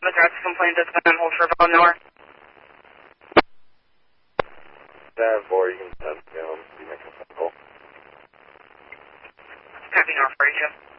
address complaint that's been on hold for about an hour. That or you can send me my phone call. Copy now for you.